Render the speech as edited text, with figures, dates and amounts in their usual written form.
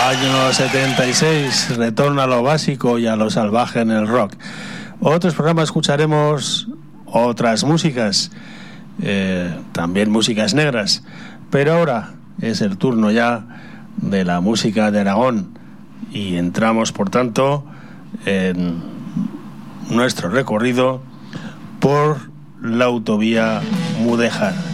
Año 76, retorno a lo básico y a lo salvaje en el rock. Otros programas escucharemos otras músicas, también músicas negras, pero ahora es el turno ya de la música de Aragón y entramos por tanto en nuestro recorrido por la autovía Mudéjar.